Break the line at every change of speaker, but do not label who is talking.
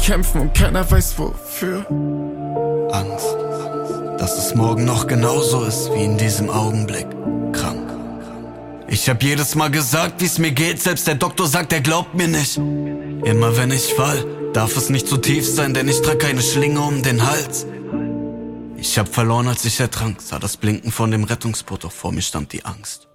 kämpfen und keiner weiß wofür.
Angst, dass es morgen noch genauso ist wie in diesem Augenblick. Krank. Ich hab jedes Mal gesagt, wie's mir geht, selbst der Doktor sagt, er glaubt mir nicht. Immer wenn ich fall, darf es nicht zu tief sein, denn ich trag keine Schlinge um den Hals. Ich hab verloren, als ich ertrank, sah das Blinken von dem Rettungsboot, doch vor mir stand die Angst.